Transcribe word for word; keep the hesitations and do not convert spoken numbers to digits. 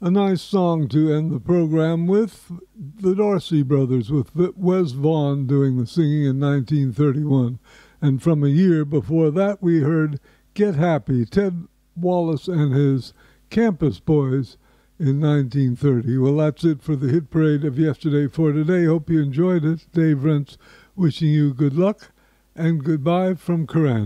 A nice song to end the program with. The Dorsey Brothers with Wes Vaughn doing the singing in nineteen thirty-one. And from a year before that, we heard Get Happy, Ted Wallace and his Campus Boys in nineteen thirty. Well, that's it for the hit parade of yesterday for today. Hope you enjoyed it. Dave Rentz wishing you good luck and goodbye from Corinne.